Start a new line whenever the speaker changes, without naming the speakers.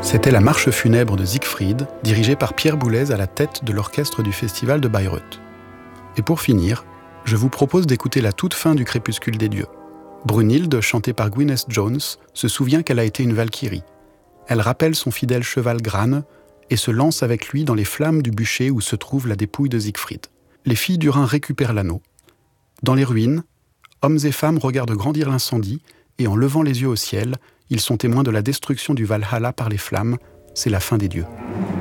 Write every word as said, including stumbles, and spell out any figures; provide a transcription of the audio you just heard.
C'était la marche funèbre de Siegfried, dirigée par Pierre Boulez à la tête de l'orchestre du festival de Bayreuth. Et pour finir, je vous propose d'écouter la toute fin du Crépuscule des dieux. Brunhilde, chantée par Gwyneth Jones, se souvient qu'elle a été une valkyrie. Elle rappelle son fidèle cheval Grane et se lance avec lui dans les flammes du bûcher où se trouve la dépouille de Siegfried. Les filles du Rhin récupèrent l'anneau. Dans les ruines, hommes et femmes regardent grandir l'incendie et en levant les yeux au ciel, ils sont témoins de la destruction du Valhalla par les flammes. C'est la fin des dieux.